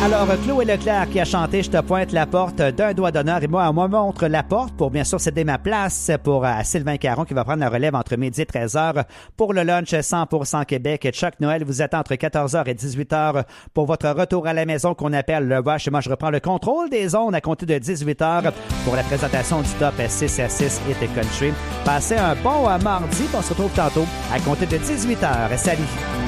Alors, Chloé Leclerc qui a chanté « Je te pointe la porte d'un doigt d'honneur » et moi, on me montre la porte pour bien sûr céder ma place pour Sylvain Caron qui va prendre la relève entre midi et 13h pour le lunch 100% Québec. Chuck Noël vous attend entre 14h et 18h pour votre retour à la maison qu'on appelle le Rush. Et moi, je reprends le contrôle des ondes à compter de 18h pour la présentation du top 6 à 6 Hit Country. Passez un bon mardi, on se retrouve tantôt à compter de 18h. Salut!